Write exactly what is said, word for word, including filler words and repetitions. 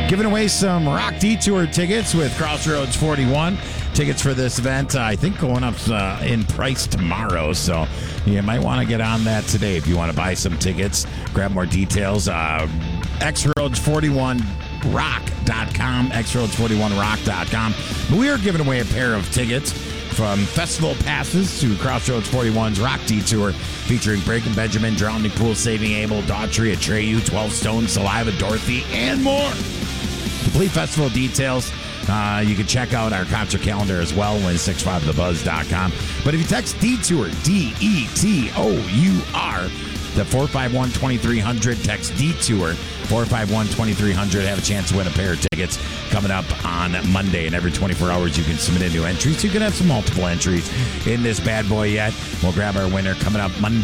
Giving away some Rock Detour tickets with Crossroads forty-one. Tickets for this event, uh, I think, going up uh, in price tomorrow. So you might want to get on that today if you want to buy some tickets. Grab more details. Uh, X Roads forty-one rock dot com, X Roads forty-one rock dot com. We are giving away a pair of tickets from festival passes to Crossroads forty-one's Rock Detour, featuring Breaking Benjamin, Drowning Pool, Saving Abel, Daughtry, Atreyu, twelve Stone, Saliva, Dorothy, and more. Complete festival details. Uh, you can check out our concert calendar as well, win six five the buzz dot com. But if you text Detour, D E T O U R, to four five one, two three zero zero, text Detour, four five one, two three zero zero, have a chance to win a pair of tickets coming up on Monday. And every twenty-four hours, you can submit a new entry. So you can have some multiple entries in this bad boy yet. We'll grab our winner coming up Monday.